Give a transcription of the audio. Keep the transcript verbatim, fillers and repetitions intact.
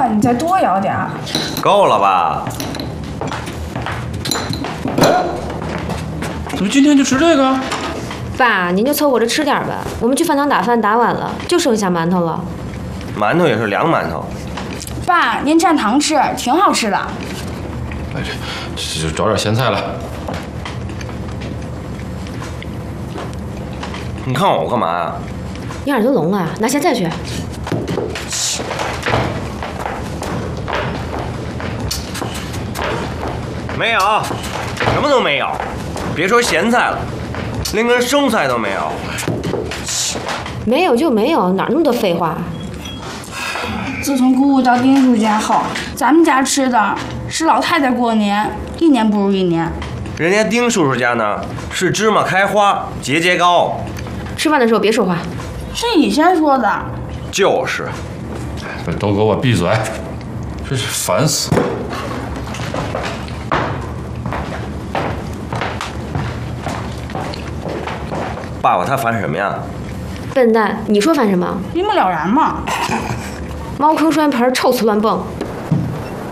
哥，你再多舀点儿。 够了吧？ 哎，怎么今天就吃这个？ 爸，您就凑合着吃点吧。我们去饭堂打饭打晚了，就剩下馒头了。 馒头也是凉馒头。 爸，您蘸糖吃，挺好吃的。 哎，就找点咸菜来。 你看我干嘛呀？ 你耳朵聋了？拿咸菜去。 没有，什么都没有。别说咸菜了，连根生菜都没有。 没有就没有，哪那么多废话？ 自从姑姑到丁叔家后，咱们家吃的是老太太过年，一年不如一年。 人家丁叔叔家呢是芝麻开花，节节高。 吃饭的时候别说话。 是你先说的。 就是。 都给我闭嘴！真是烦死了。 爸爸他烦什么呀？ 笨蛋，你说烦什么？ 一目了然嘛。 猫坑拴盆，臭瓷乱蹦。